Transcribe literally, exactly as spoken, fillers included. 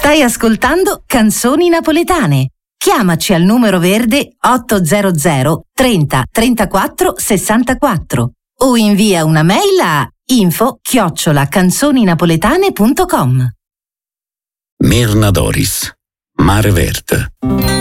Stai ascoltando Canzoni Napoletane. Chiamaci al numero verde ottocento trenta trentaquattro sessantaquattro o invia una mail a info chiocciola canzoninapoletane punto com. Mirna Doris, Mare Verde.